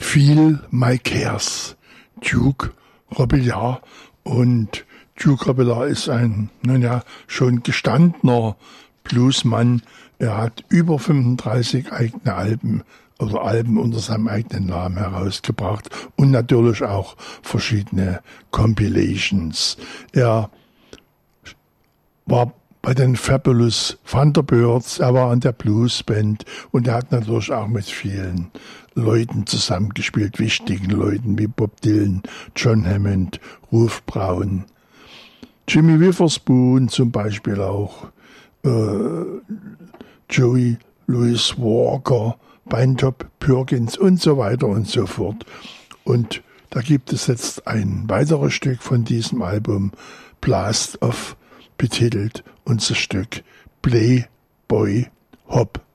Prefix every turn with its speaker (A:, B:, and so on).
A: Feel My Cares, Duke Robillard. Und Duke Robillard ist ein, schon gestandener Bluesmann. Er hat über 35 eigene Alben unter seinem eigenen Namen herausgebracht und natürlich auch verschiedene Compilations. Er war bei den Fabulous Thunderbirds, er war an der Bluesband und er hat natürlich auch mit vielen Leuten zusammengespielt, wichtigen Leuten wie Bob Dylan, John Hammond, Ruth Brown, Jimmy Witherspoon zum Beispiel auch, Joey Louis Walker, Beintop Perkins und so weiter und so fort. Und da gibt es jetzt ein weiteres Stück von diesem Album, Blast Off, betitelt, unser Stück Playboy Hop.